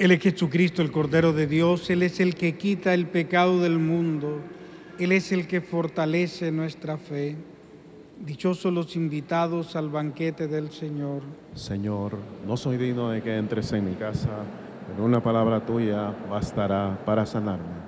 Él es Jesucristo, el Cordero de Dios. Él es el que quita el pecado del mundo. Él es el que fortalece nuestra fe. Dichosos los invitados al banquete del Señor. Señor, no soy digno de que entres en mi casa, pero una palabra tuya bastará para sanarme.